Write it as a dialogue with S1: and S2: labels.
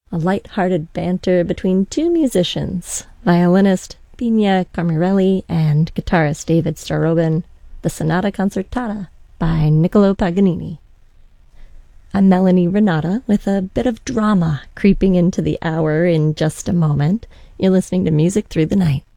S1: a light-hearted banter between two musicians, violinist Pina Carmirelli and guitarist David Starobin, the Sonata Concertata by Niccolo Paganini. I'm Melanie Renata with a bit of drama creeping into the hour in just a moment. You're listening to Music Through the Night.